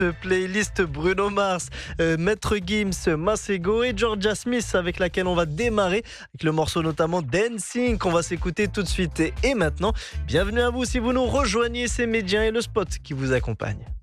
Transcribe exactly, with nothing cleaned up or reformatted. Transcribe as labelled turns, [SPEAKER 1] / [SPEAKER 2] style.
[SPEAKER 1] playlist Bruno Mars, euh, Maître Gims, Masego et Georgia Smith avec laquelle on va démarrer avec le morceau notamment Dancing qu'on va s'écouter tout de suite. Et maintenant, bienvenue à vous si vous nous rejoignez, c'est Médien et le spot qui vous accompagne.